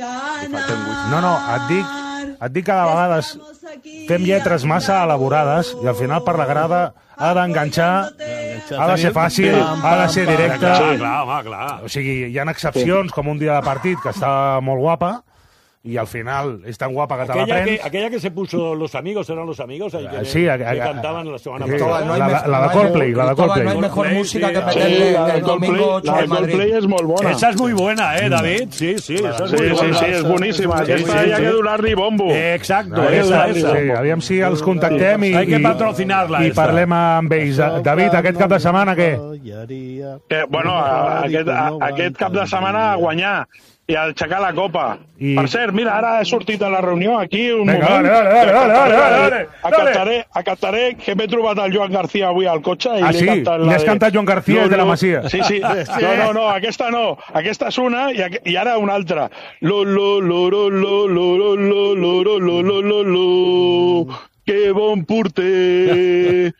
No, et dic que de vegades fem lletres massa elaborades i al final per la grada ha d'enganxar, ha de ser fàcil, ha de ser directe. Clar. O sigui, hi ha excepcions, com un dia de partit, que està molt guapa, i al final és tan guapa que te la prens. Aquella que se puso Los Amigos, ¿eran Los Amigos? Sí, que cantaban la semana pasada. La de Coldplay. No hay mejor música que meterle el domingo La de Coldplay es molt bona. Esa es muy buena, David? Sí, esa es muy buena. Sí, és boníssima. Aquesta hi ha que donar-li bombo. Exacto, esa. Aviam si els contactem Hay que patrocinarla. I parlem amb ells. David, aquest cap de setmana què? Bueno, aquest cap de setmana a guanyar i a aixecar la copa. Per cert, mira, ara he sortit a la reunió aquí un moment. Dale. Acataré que m'he trobat el Joan García avui al cotxe i sí? Li has cantat Joan García de la Masia? Sí. No, aquesta no. Aquesta és una i ara una altra. Que bon porter